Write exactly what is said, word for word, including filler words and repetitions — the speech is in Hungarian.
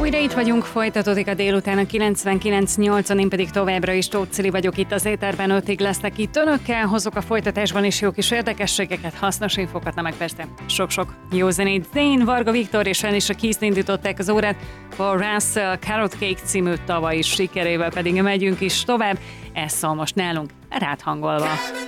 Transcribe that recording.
Újra itt vagyunk, folytatódik a délután a kilencvenkilenc nyolcon, én pedig továbbra is Tóth Cili vagyok itt az éterben, ötig lesznek itt önökkel, hozok a folytatásban is jó kis érdekességeket, hasznos infokat, na meg persze sok-sok jó zenét. Én, Varga Viktor és Alicia Keys indították az órát, Paul Russell Carrot Cake című tavalyi sikerével pedig megyünk is tovább, ez szól most nálunk, rád hangolva.